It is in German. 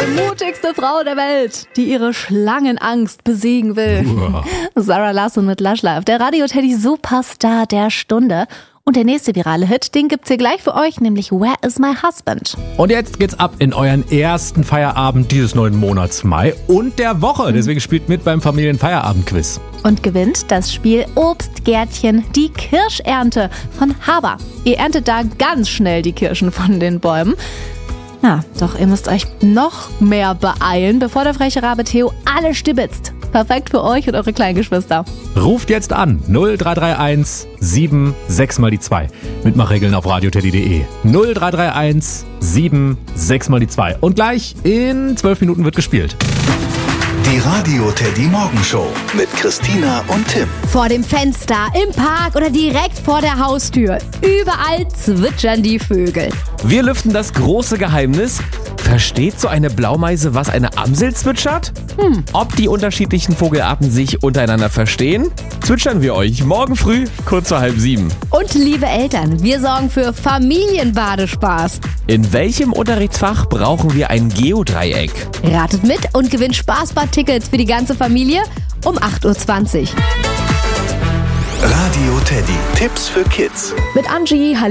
Mutigste Frau der Welt, die ihre Schlangenangst besiegen will. Sarah Larsson mit Lush Life, der Radio-Teddy Superstar der Stunde. Und der nächste virale Hit, den gibt's hier gleich für euch, nämlich Where is my husband? Und jetzt geht's ab in euren ersten Feierabend dieses neuen Monats Mai und der Woche. Deswegen spielt mit beim Familienfeierabend-Quiz. Und gewinnt das Spiel Obstgärtchen, die Kirschernte von Haber. Ihr erntet da ganz schnell die Kirschen von den Bäumen. Ja, doch ihr müsst euch noch mehr beeilen, bevor der freche Rabe Theo alle stibitzt. Perfekt für euch und eure Kleingeschwister. Ruft jetzt an 0331 76 mal die 2. Mitmachregeln auf radioteddy.de. 0331 76 mal die 2. Und gleich in 12 Minuten wird gespielt. Die Radio-Teddy Morgenshow mit Christina und Tim. Vor dem Fenster, im Park oder direkt vor der Haustür. Überall zwitschern die Vögel. Wir lüften das große Geheimnis. Versteht so eine Blaumeise, was eine Amsel zwitschert? Ob die unterschiedlichen Vogelarten sich untereinander verstehen? Zwitschern wir euch morgen früh, kurz vor 6:30. Und liebe Eltern, wir sorgen für Familienbadespaß. In welchem Unterrichtsfach brauchen wir ein Geodreieck? Ratet mit und gewinnt Spaßbad-Tickets für die ganze Familie um 8:20 Uhr. Radio Teddy. Tipps für Kids. Mit Angie,